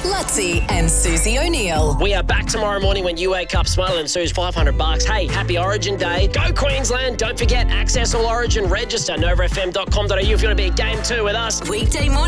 Lutzi and Susie O'Neill. We are back tomorrow morning when you wake up smiling and Sue's $500. Hey, happy Origin Day. Go Queensland. Don't forget, access all Origin, register novafm.com.au if you want to be at Game 2 with us. Weekday morning.